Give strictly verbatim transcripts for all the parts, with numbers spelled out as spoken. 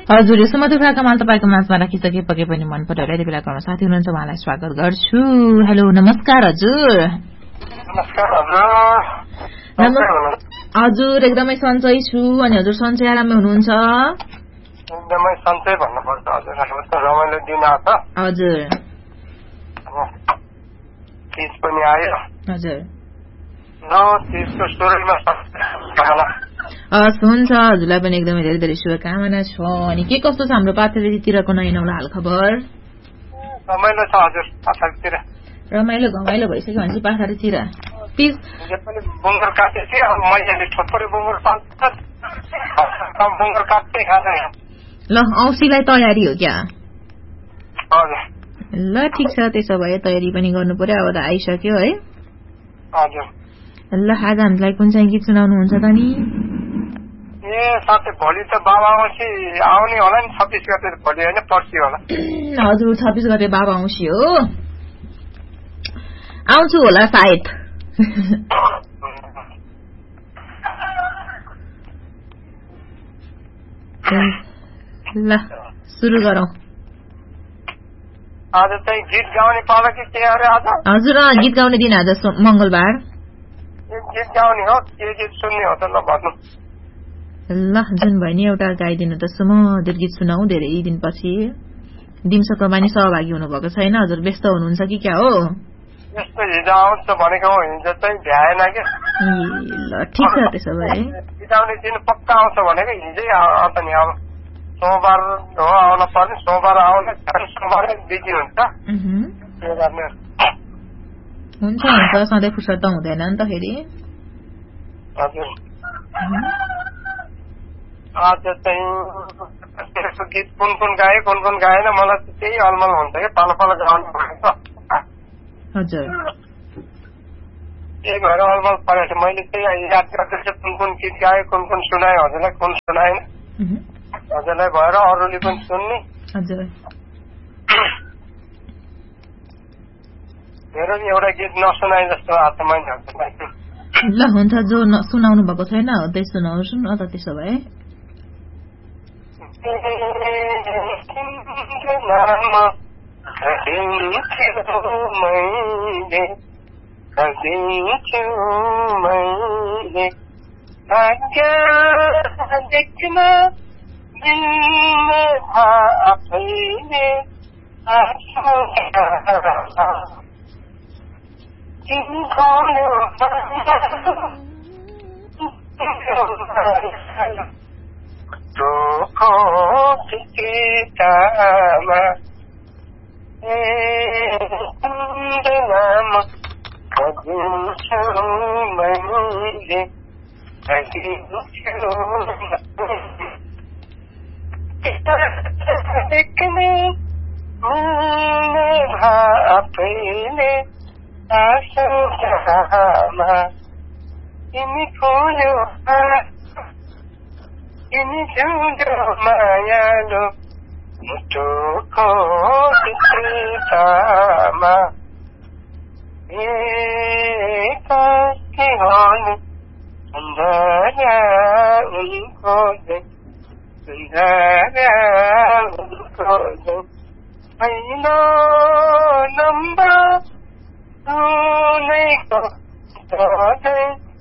हजुर यो सुमधुर कमाल तपाईँको माझमा राखिसके पके पनि मन पर्यो यति बेला गर्न साथी हुनुहुन्छ उहाँलाई स्वागत गर्छु। हेलो नमस्कार हजुर। नमस्कार हजुर। हजुर एकदमै सन्चै छु। अनि हजुर सन्चै आराममै हुनुहुन्छ? एकदमै सन्चै भन्नुपर्छ हजुर। हाम्रो त रमाइलो दिन आछ। हजुर तीज पनि आयो। हजुर न तीजको सुरुमा हस् हुन्छ हजुरलाई पनि एकदमै धेरै धेरै शुभकामना छ। अनि के कस्तो छ हाम्रो पाथरीतिरको नयाँ नौलो हाल खबर? रमाइलो छ हजुर पाथरीतिर। रमाइलो घमाइलो भइसक्यो भनेपछि पाथरीतिर तीज बुङ्गर काटे थियो मैले ठोक्करे बुङ्गर पाल्छ बुङ्गर काट्दै खाँदै। ल औँसीलाई तयारी हो क्या? हजुर ल ठिक छ त्यसो भए तयारी पनि गर्नु पर्यो अब त आइसक्यो है। हजुर ल आज हामीलाई कुन चाहिँ गीत सुनाउनुहुन्छ त नि? ए साथै भोलि त बाबा औँसी आउने होला नि छब्बिस गते भोलि होइन पर्सि होला। हजुर छब्बिस गते बाबा औँसी हो। आउँछु होला सायद। ल सुरु गरौँ। आज चाहिँ गीत गाउने पाला कि के अरे आज? हजुर गीत गाउने दिन आज मंगलबार। गीत गाउने हो के गीत सुन्ने हो त ल भन्नु। ल जुन भयो नि एउटा गाइदिनु त सुमधुर गीत सुनाऊ। धेरै दिनपछि दिम्सो कमानी सहभागी हुनुभएको छैन हजुर। व्यस्त हुनुहुन्छ कि क्या हो? यस्तो हिजो आउँछ भनेको हिजो चाहिँ भ्याएन क्या। ल ठिक छ त्यसो भए बिताउने दिन पक्का आउँछ भनेको हिजै आउँछ नि। अब सोमबार हो आउन पर्ने। सोमबार आउने सोमबारै बिजी हुन्छ। हुन्छ हुन्छ सधैँ फुर्सद त हुँदैन नि त फेरि। हजुर आज चाहिँ गीत कुन कुन गाए कुन कुन गाएन मलाई त्यही अलमल हुन्छ क्या। पालो पालो गाउनु भएको हजुर त्यही भएर अलमल परेको छ। मैले त्यही याद गर्दैछु कुन कुन गीत गाएँ कुन कुन सुनाएँ हजुरलाई कुन सुनाएन हजुरलाई भएर अरूले पनि सुन्ने। हजुर मेरो नि एउटा गीत नसुनाए जस्तो आज मैले हजुरलाई। ल हुन्छ जो सुनाउनु भएको छैन हो त्यही सुनाउँछु न त त्यसो भए। ini koyo ini juga maya lo mutuko sama eka kihon andanya unko de andanya unko de aino namba tunai ko tode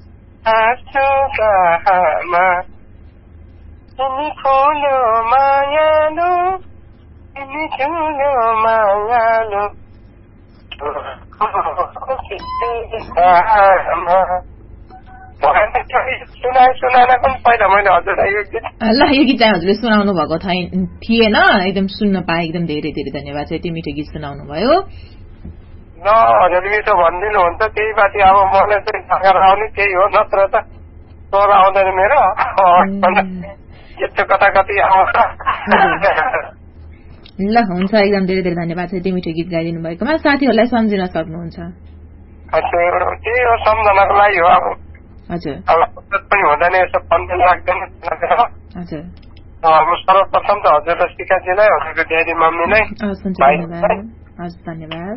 asukama ini koyo maya lo ini juga maya lo ल यो गीत चाहिँ हजुरले सुनाउनु भएको थिएन एकदम सुन्न पाए एकदम धेरै धेरै धन्यवाद छ। यति मिठो गीत सुनाउनु भयो। ल हजुर मिठो भनिदिनु हुन्छ त्यही बाटी अब मलाई चाहिँ सँगेर आउने त्यही हो नत्र त तोर आउँदैन मेरो यस्तो कता कति आउँछ। ल हुन्छ एकदम धेरै धेरै धन्यवाद छ यति मिठो गीत गाइदिनु भएकोमा। साथीहरूलाई सम्झिन सक्नुहुन्छ? हजुर त्यही हो सम्झनाको लागि हो। अब हजुर अब फुर्सद पनि हुँदैन यसो फोन पनि लाग्दैन। हजुर अब सर्वप्रथम त हजुरलाई शिखाजीलाई हजुरको ड्याडी मम्मीलाई धन्यवाद।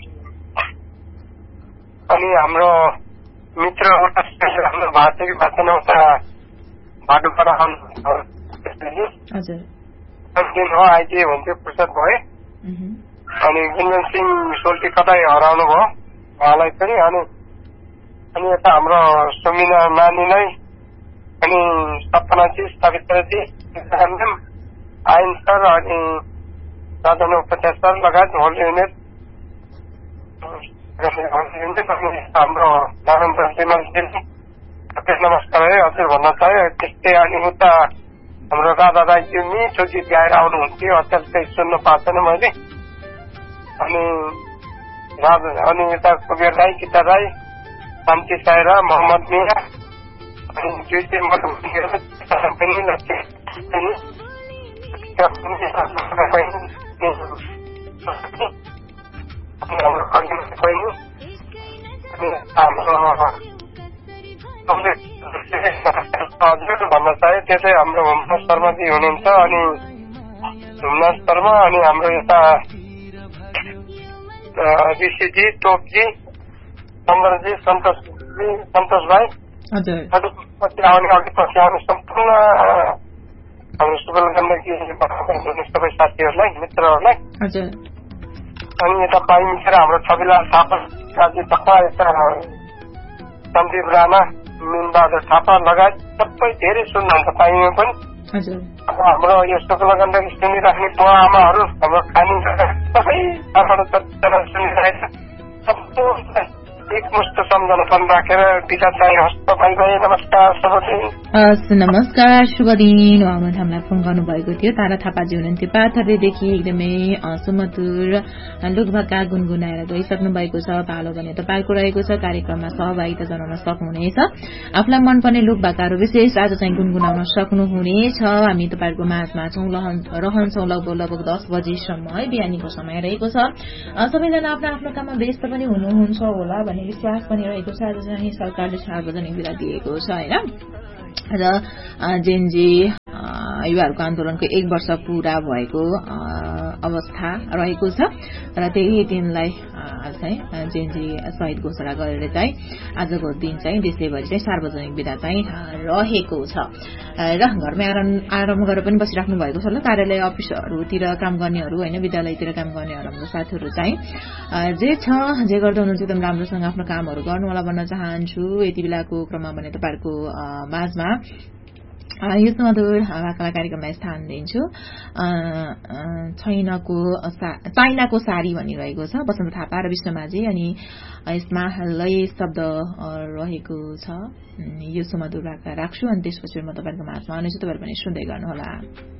अनि हाम्रो मित्र हाम्रो भाषा भाषा नौता भाडुबाट आउनुहुन्छ। हजुर दिन हो आइदिए हुन्थ्यो फुर्सद भए। अनि गुन्जन सिंह सोल्टी कतै हराउनु भयो उहाँलाई पनि। अनि अनि यता हाम्रो सुमिना नानीलाई अनि सपनाजी सविताजी आइन सर अनि साधन उपाध्याय सर लगायत होल युनिट हाम्रो नरेन्द्र विमलजी नमस्कार है हजुर भन्न चाह्यो। त्यस्तै अनि उता हाम्रो राधा राईजी मिठो गीत गाएर आउनुहुन्थ्यो, अत्यन्तै सुन्नु पाएको छैन मैले। अनि राजा अनि यता कुबेर राई, गीता राई, शान्ति साइरा, मोहम्मद मिया अनि दुई चाहिँ हजुर भन्न चाहे त्यो चाहिँ हाम्रो हुमनाथ शर्माजी हुनुहुन्छ। अनि हुमनाथ शर्मा अनि हाम्रो यता ऋषिजी, टोपजी, चन्द्रजी, सन्तोषजी, सन्तोष भाइ पछि आउने अघि पछि आउने सम्पूर्ण हाम्रो सुबल गण्डकी सबै साथीहरूलाई मित्रहरूलाई। अनि यता पाइ मिसेर हाम्रो छविलाल थापा, राजी थापा, यता सन्दीप राणा, मिनबहादुर थापा लगायत सबै धेरै सुन्नुहुन्छ पाइमा पनि। अब हाम्रो यो शुक्ल गण्डकी सुनिराख्ने बुवा आमाहरू हाम्रो खानी सबै सुनिरहेछ। सबै एकमुष्ट सम्झना पनि राखेर विचार चाहिँ हस्त भाइ भाइ नमस्कार शुभ दिन। हस् नमस्कार शुभ दिन। उहाँले हामीलाई फोन गर्नुभएको थियो। तारा थापाजी हुनुहुन्थ्यो पाथरदेखि। एकदमै सुमधुर लोकभाका गुनगुनाएर गइसक्नु भएको छ। पालो भने तपाईँको रहेको छ। कार्यक्रममा सहभागिता जनाउन सक्नुहुनेछ। आफूलाई मनपर्ने लोकभाकाहरू विशेष आज चाहिँ गुनगुनाउन सक्नुहुनेछ। हामी तपाईँहरूको माझमा छौँ, रहन्छौँ लगभग लगभग दस बजीसम्म है बिहानीको समय रहेको छ। सबैजना आफ्नो आफ्नो काममा व्यस्त पनि हुनुहुन्छ होला भन्ने विश्वास पनि रहेको छ। आज चाहिँ सरकारले सार्वजनिक बिदा दिएको छ होइन। र जेनजी युवाहरूको आन्दोलनको एक वर्ष पूरा भएको अवस्था रहेको छ र त्यही दिनलाई चाहिँ जेनजी शहीद घोषणा गरेर चाहिँ आजको दिन चाहिँ देशैभरि चाहिँ सार्वजनिक बिदा चाहिँ रहेको छ। र घरमै आराम गरेर पनि बसिराख्नु भएको छ ल। कार्यालय अफिसहरूतिर काम गर्नेहरू होइन, विद्यालयतिर काम गर्नेहरू हाम्रो साथीहरू चाहिँ जे छ जे गर्दै हुनुहुन्छ एकदम राम्रोसँग आफ्नो कामहरू गर्नु होला भन्न चाहन्छु। यति बेलाको क्रममा भने तपाईँहरूको माझमा यो मधुर वार्तालाप कार्यक्रमलाई स्थान दिन्छु। छैनको चाइनाको सारी भनिरहेको छ बसन्त थापा र विष्णुमाझी। अनि यसमा लय शब्द रहेको छ। यो सुमधुर वार्ता राख्छु अनि त्यसपछि म तपाईँहरूको माझमा आउनेछु। तपाईँहरू पनि सुन्दै गर्नुहोला।